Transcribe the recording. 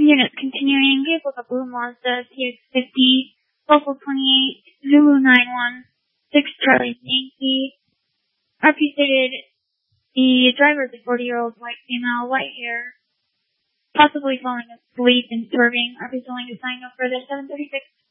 Units continuing. Vehicles of Blue Mazda CX-50, Local 28, Zulu 91, 6 Charlie Yankee. RP stated the driver is a 40-year-old white female, white hair, possibly falling asleep and swerving. RP is willing to sign no further. 736.